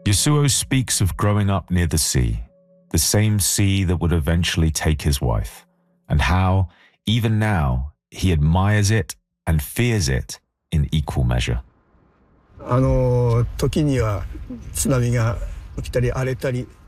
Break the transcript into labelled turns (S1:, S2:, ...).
S1: Yasuo speaks of growing up near the same sea that would eventually take his wife, and how, even now, he admires it and fears it in equal measure.
S2: 時には津波が来たり荒れたり